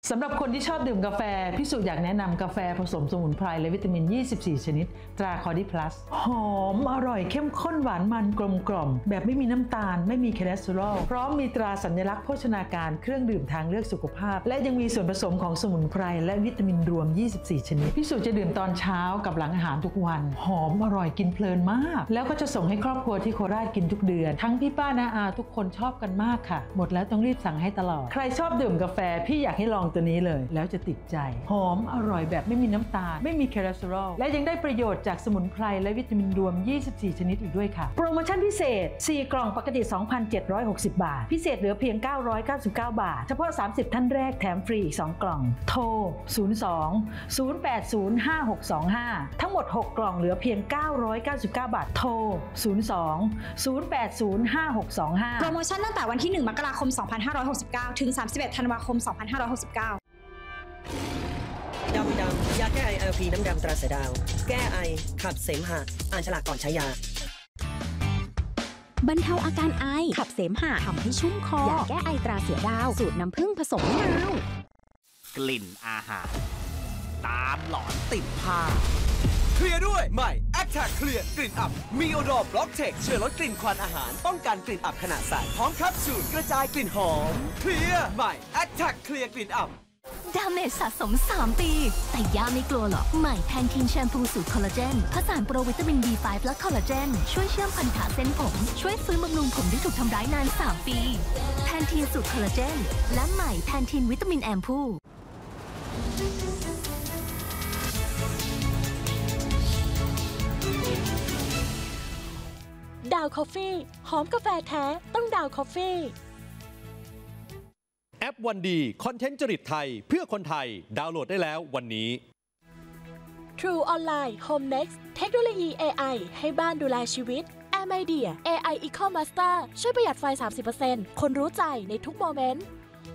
สำหรับคนที่ชอบดื่มกาแฟพี่สุอยากแนะนำกาแฟผสมสมุนไพรและวิตามิน 24 ชนิดตราคอร์ดิพลัสหอมอร่อยเข้มข้นหวานมันกลมกล่อมแบบไม่มีน้ำตาลไม่มีคอเลสเตอรอลพร้อมมีตราสัญลักษณ์โภชนาการเครื่องดื่มทางเลือกสุขภาพและยังมีส่วนผสมของสมุนไพรและวิตามินรวม 24 ชนิดพี่สุจะดื่มตอนเช้ากับหลังอาหารทุกวันหอมอร่อยกินเพลินมากแล้วก็จะส่งให้ครอบครัวที่โคราชกินทุกเดือนทั้งพี่ป้าน้าอาทุกคนชอบกันมากค่ะหมดแล้วต้องรีบสั่งให้ตลอดใครชอบดื่มกาแฟพี่อยากให้ลองตัวนี้เลยแล้วจะติดใจหอมอร่อยแบบไม่มีน้ำตาลไม่มีคอเลสเตอรอลและยังได้ประโยชน์จากสมุนไพรและวิตามินรวม 24 ชนิดอีกด้วยค่ะโปรโมชั่นพิเศษ4กล่องปกติ 2,760 บาทพิเศษเหลือเพียง999 บาทเฉพาะ30ท่านแรกแถมฟรีอีก2กล่องโทร02 080 5625ทั้งหมด6กล่องเหลือเพียง999 บาทโทร02 080 5625 โปรโมชั่นตั้งแต่วันที่1มกราคม2569ถึง31ธันวาคม2569 ดำยาแก้ไอ LP น้ำดำตราเสือดาวแก้ไอขับเสมหะอ่านฉลากก่อนใช้ยาบรรเทาอาการไอขับเสมหะทำให้ชุ่มคอยาแก้ไอตราเสือดาวสูตรน้ำผึ้งผสมมะนาวกลิ่นอาหารตามหลอนติดผ้าเคลียร์ด้วยใหม่ Attack เคลียร์กลิ่นอับมีโอดอร์บล็อกเทคช่วยลดกลิ่นควันอาหารป้องกันกลิ่นอับขณะใส่พร้อมแคปซูลกระจายกลิ่นหอมเคลียร์ใหม่ Attack เคลียร์กลิ่นอับดาเมจสะสม3ปีแต่ย่าไม่กลัวหรอกใหม่แพนทีนแชมพูสูตรคอลลาเจนผสานโปรวิตามิน B5 และคอลลาเจนช่วยเชื่อมพันธะเส้นผมช่วยฟื้นบำรุงผมที่ถูกทำร้ายนาน3ปีแพนทีนสูตรคอลลาเจนและใหม่แพนทีนวิตามินแอมพูดาวคอฟฟี่หอมกาแฟแท้ต้องดาวคอฟฟี่แอปวันดีคอนเทนต์จริตไทยเพื่อคนไทยดาวน์โหลดได้แล้ววันนี้ True Online Home Next เทคโนโลยี AI ให้บ้านดูแลชีวิต AirMedia AI Eco Master ช่วยประหยัดไฟ 30% คนรู้ใจในทุกโมเมนต์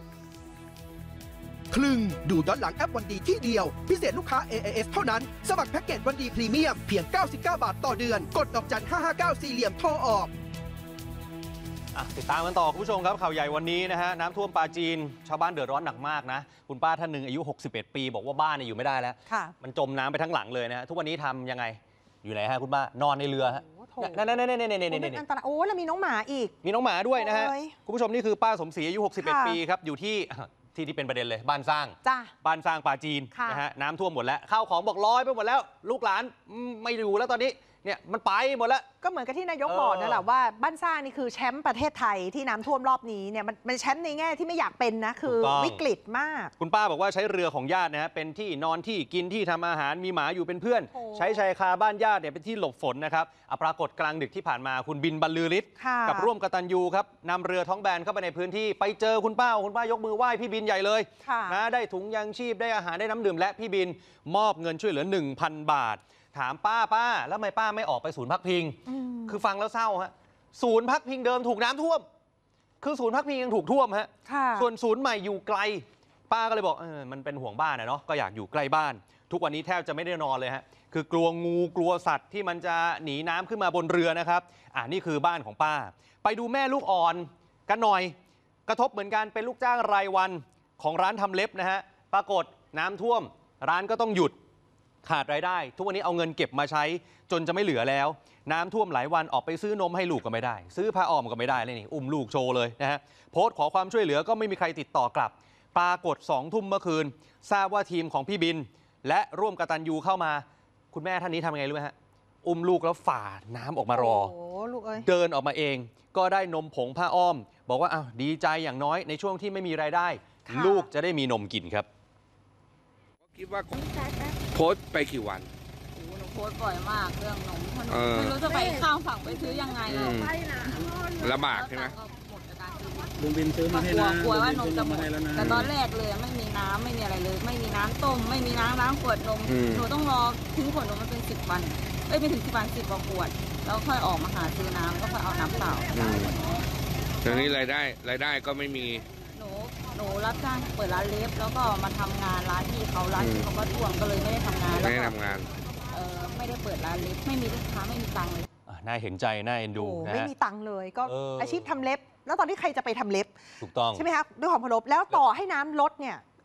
คลึงดูย้อนหลังแอปวันดีที่เดียวพิเศษลูกค้า AIS เท่านั้นสมัครแพ็กเกจวันดีพรีเมียมเพียง99 บาทต่อเดือนกดดอกจัน559สี่เหลี่ยมโทรออกติดตามกันต่อคุณผู้ชมครับข่าวใหญ่วันนี้นะฮะน้ำท่วมปราจีนชาวบ้านเดือดร้อนหนักมากนะคุณป้าท่านหนึ่งอายุ61ปีบอกว่าบ้านอยู่ไม่ได้แล้วมันจมน้ำไปทั้งหลังเลยนะทุกวันนี้ทำยังไงอยู่ไหนฮะคุณป้านอนในเรือฮะนั่นอันตรายโอ้แล้วมีน้องหมาอีกมีน้องหมาด้วยนะฮะคุณผู้ชมนี่คือป้าสมศรีอายุ61ปีครับอยู่ที่เป็นประเด็นเลยบ้านสร้างบ้านสร้างปราจีนนะฮะน้ำท่วมหมดแล้วข้าวของบอกลอยไปหมดแล้วลูกหลานไม่อยู่แล้วตอนนี้เนี่ยมันไปหมดแล้วก็เหมือนกับที่นายกบอกนั่นแหละว่าบ้านสร้างนี่คือแชมป์ประเทศไทยที่น้ำท่วมรอบนี้เนี่ยมันแชมป์ในแง่ที่ไม่อยากเป็นนะคือวิกฤตมากคุณป้าบอกว่าใช้เรือของญาตินะฮะเป็นที่นอนที่กินที่ทำอาหารมีหมาอยู่เป็นเพื่อนใช้ชายคาบ้านญาติเนี่ยเป็นที่หลบฝนนะครับปรากฏกลางดึกที่ผ่านมาคุณบินบรรลือฤทธิ์กับร่วมกตัญญูครับนำเรือท้องแบนเข้าไปในพื้นที่ไปเจอคุณป้ายกมือไหว้พี่บินใหญ่เลยนะได้ถุงยางชีพได้อาหารได้น้ำดื่มและพี่บินมอบเงินช่วยเหลือ 1,000 บาทถามป้าแล้วทำไมป้าไม่ออกไปศูนย์พักพิงคือฟังแล้วเศร้าฮะศูนย์พักพิงเดิมถูกน้ำท่วมคือศูนย์พักพิงยังถูกท่วมฮะส่วนศูนย์ใหม่อยู่ไกลป้าก็เลยบอกมันเป็นห่วงบ้านนะเนาะก็อยากอยู่ใกล้บ้านทุกวันนี้แทบจะไม่ได้นอนเลยฮะคือกลัวงูกลัวสัตว์ที่มันจะหนีน้ำขึ้นมาบนเรือนะครับนี่คือบ้านของป้าไปดูแม่ลูกอ่อนกันหน่อยกระทบเหมือนกันเป็นลูกจ้างรายวันของร้านทำเล็บนะฮะปรากฏน้ำท่วมร้านก็ต้องหยุดขาดรายได้ทุกวันนี้เอาเงินเก็บมาใช้จนจะไม่เหลือแล้วน้ำท่วมหลายวันออกไปซื้อนมให้ลูกก็ไม่ได้ซื้อผ้าอ้อมก็ไม่ได้เลยนี่อุ้มลูกโชว์เลยนะฮะโพสต์ขอความช่วยเหลือก็ไม่มีใครติดต่อกลับปรากฏ2 ทุ่มเมื่อคืนทราบว่าทีมของพี่บินและร่วมกตัญญูเข้ามาคุณแม่ท่านนี้ทำยังไงรู้ไหมฮะอุ้มลูกแล้วฝ่าน้ำออกมารอเดินออกมาเองก็ได้นมผงผ้าอ้อมบอกว่าดีใจอย่างน้อยในช่วงที่ไม่มีรายได้ลูกจะได้มีนมกินครับคิดว่าโพสต์ไปกี่วันหนูโพสต์บ่อยมากเรื่องนมไม่รู้จะไปข้ามฝั่งไปซื้อยังไงลำบากใช่ไหมลุงบินซื้อมาให้นะกลัวว่านมจะหมดแต่ตอนแรกเลยไม่มีน้ำไม่มีอะไรเลยไม่มีน้ำต้มไม่มีน้ำล้างขวดนมหนูต้องรอทิ้งขวดนมมันเป็น10 วันไม่ถึง10 วัน10 กว่าขวดแล้วค่อยออกมาหาซื้อน้ำก็ค่อยเอาน้ำเปล่าตอนนี้รายได้ก็ไม่มีหนูรับจ้างเปิดร้านเล็บแล้วก็มาทำงานร้านที่เขาก็ท่วมก็เลยไม่ได้ทำงานไม่ได้ทำงานไม่ได้เปิดร้านเล็บไม่มีลูกค้าไม่มีตังค์เลยน่าเห็นใจน่าเอ็นดูนะไม่มีตังค์เลยก็อาชีพทำเล็บแล้วตอนนี้ใครจะไปทำเล็บถูกต้องใช่ไหมคะด้วยความเคารพแล้วต่อให้น้ำลดเนี่ย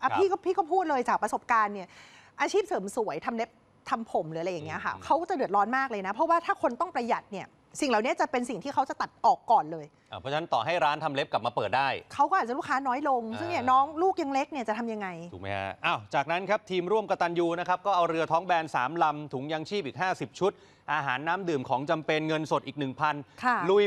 พี่ก็พูดเลยจากประสบการณ์เนี่ยอาชีพเสริมสวยทำเล็บทำผมหรืออะไรอย่างเงี้ยค่ะเขาจะเดือดร้อนมากเลยนะเพราะว่าถ้าคนต้องประหยัดเนี่ยสิ่งเหล่านี้จะเป็นสิ่งที่เขาจะตัดออกก่อนเลยเพราะฉะนั้นต่อให้ร้านทำเล็บกลับมาเปิดได้เขาก็อาจจะลูกค้าน้อยลงซึ่งเนี่ยน้องลูกยังเล็กเนี่ยจะทำยังไงถูกไหมฮะจากนั้นครับทีมร่วมกตัญญูนะครับก็เอาเรือท้องแบน3 ลำถุงยังชีพอีก50 ชุดอาหารน้ำดื่มของจำเป็นเงินสดอีก 1,000 ลุย